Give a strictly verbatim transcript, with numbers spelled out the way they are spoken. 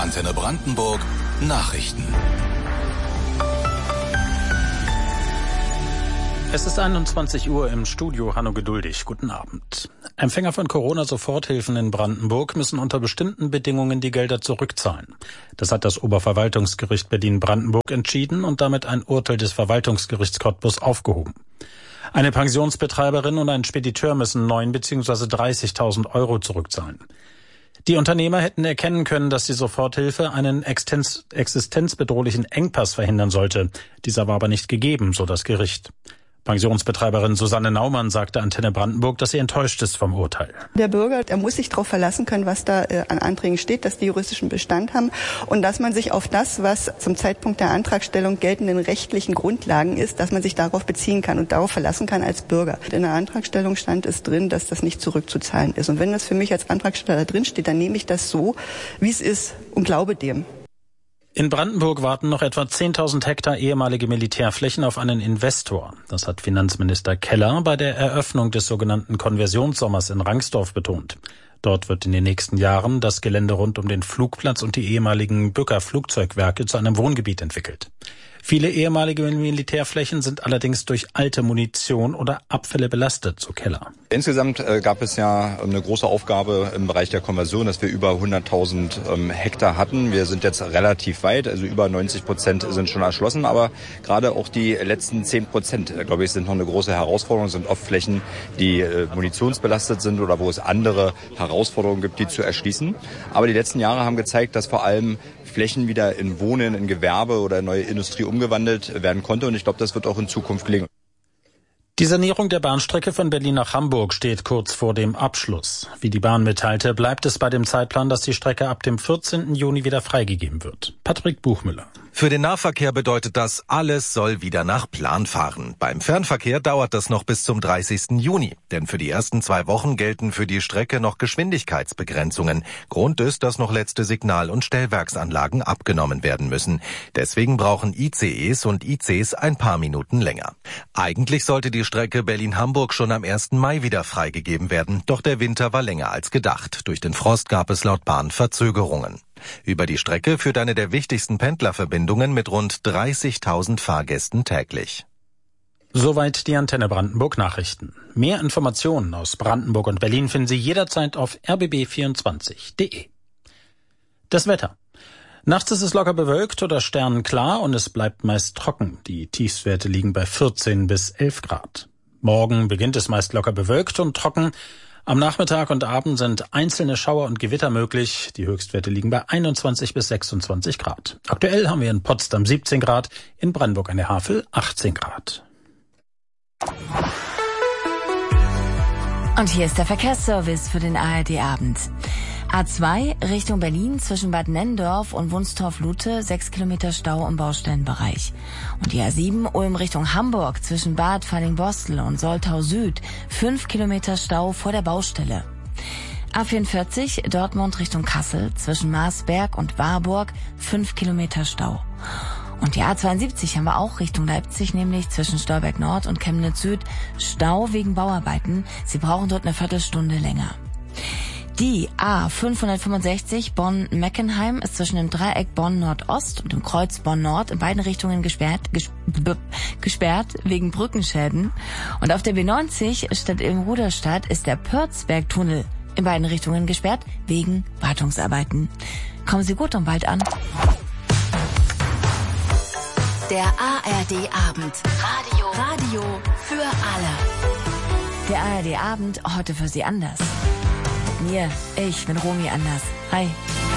Antenne Brandenburg Nachrichten. Es ist einundzwanzig Uhr im Studio. Hanno Geduldig. Guten Abend. Empfänger von Corona-Soforthilfen in Brandenburg müssen unter bestimmten Bedingungen die Gelder zurückzahlen. Das hat das Oberverwaltungsgericht Berlin-Brandenburg entschieden und damit ein Urteil des Verwaltungsgerichts Cottbus aufgehoben. Eine Pensionsbetreiberin und ein Spediteur müssen neun bzw. dreißigtausend Euro zurückzahlen. Die Unternehmer hätten erkennen können, dass die Soforthilfe einen existenz- existenzbedrohlichen Engpass verhindern sollte. Dieser war aber nicht gegeben, so das Gericht. Pensionsbetreiberin Susanne Naumann sagte Antenne Brandenburg, dass sie enttäuscht ist vom Urteil. Der Bürger, der muss sich darauf verlassen können, was da äh, an Anträgen steht, dass die juristischen Bestand haben und dass man sich auf das, was zum Zeitpunkt der Antragstellung geltenden rechtlichen Grundlagen ist, dass man sich darauf beziehen kann und darauf verlassen kann als Bürger. In der Antragstellung stand es drin, dass das nicht zurückzuzahlen ist. Und wenn das für mich als Antragsteller drin steht, dann nehme ich das so, wie es ist und glaube dem. In Brandenburg warten noch etwa zehntausend Hektar ehemalige Militärflächen auf einen Investor. Das hat Finanzminister Keller bei der Eröffnung des sogenannten Konversionssommers in Rangsdorf betont. Dort wird in den nächsten Jahren das Gelände rund um den Flugplatz und die ehemaligen Bücker Flugzeugwerke zu einem Wohngebiet entwickelt. Viele ehemalige Militärflächen sind allerdings durch alte Munition oder Abfälle belastet, so Keller. Insgesamt äh, gab es ja eine große Aufgabe im Bereich der Konversion, dass wir über hunderttausend ähm, Hektar hatten. Wir sind jetzt relativ weit, also über neunzig Prozent sind schon erschlossen, aber gerade auch die letzten zehn Prozent, äh, glaube ich, sind noch eine große Herausforderung, sind oft Flächen, die äh, munitionsbelastet sind oder wo es andere Herausforderungen gibt, die zu erschließen. Aber die letzten Jahre haben gezeigt, dass vor allem Flächen wieder in Wohnen, in Gewerbe oder neue Industrie umgewandelt werden konnte. Und ich glaube, das wird auch in Zukunft gelingen. Die Sanierung der Bahnstrecke von Berlin nach Hamburg steht kurz vor dem Abschluss. Wie die Bahn mitteilte, bleibt es bei dem Zeitplan, dass die Strecke ab dem vierzehnten Juni wieder freigegeben wird. Patrick Buchmüller. Für den Nahverkehr bedeutet das, alles soll wieder nach Plan fahren. Beim Fernverkehr dauert das noch bis zum dreißigsten Juni. Denn für die ersten zwei Wochen gelten für die Strecke noch Geschwindigkeitsbegrenzungen. Grund ist, dass noch letzte Signal- und Stellwerksanlagen abgenommen werden müssen. Deswegen brauchen I C Es und I Cs ein paar Minuten länger. Eigentlich sollte die Strecke Berlin-Hamburg schon am ersten Mai wieder freigegeben werden. Doch der Winter war länger als gedacht. Durch den Frost gab es laut Bahn Verzögerungen. Über die Strecke führt eine der wichtigsten Pendlerverbindungen mit rund dreißigtausend Fahrgästen täglich. Soweit die Antenne Brandenburg Nachrichten. Mehr Informationen aus Brandenburg und Berlin finden Sie jederzeit auf r b b vierundzwanzig punkt d e. Das Wetter. Nachts ist es locker bewölkt oder sternenklar und es bleibt meist trocken. Die Tiefstwerte liegen bei vierzehn bis elf Grad. Morgen beginnt es meist locker bewölkt und trocken. Am Nachmittag und Abend sind einzelne Schauer und Gewitter möglich. Die Höchstwerte liegen bei einundzwanzig bis sechsundzwanzig Grad. Aktuell haben wir in Potsdam siebzehn Grad, in Brandenburg an der Havel achtzehn Grad. Und hier ist der Verkehrsservice für den A R D-Abend. A zwei Richtung Berlin zwischen Bad Nenndorf und Wunstorf-Lute, sechs Kilometer Stau im Baustellenbereich. Und die A sieben Ulm Richtung Hamburg zwischen Bad Falling-Bostel und Soltau Süd, fünf Kilometer Stau vor der Baustelle. A vierundvierzig Dortmund Richtung Kassel zwischen Marsberg und Warburg, fünf Kilometer Stau. Und die A zweiundsiebzig haben wir auch Richtung Leipzig, nämlich zwischen Stolberg Nord und Chemnitz Süd, Stau wegen Bauarbeiten. Sie brauchen dort eine Viertelstunde länger. Die A fünfhundertfünfundsechzig Bonn-Meckenheim ist zwischen dem Dreieck Bonn-Nordost und dem Kreuz Bonn-Nord in beiden Richtungen gesperrt, gesperrt, gesperrt wegen Brückenschäden. Und auf der B neunzig statt im Ruderstadt ist der Pörzberg-Tunnel in beiden Richtungen gesperrt wegen Wartungsarbeiten. Kommen Sie gut und bald an. Der A R D-Abend. Radio. Radio für alle. Der A R D-Abend heute für Sie anders. Mir, ich bin Romy Anders. Hi.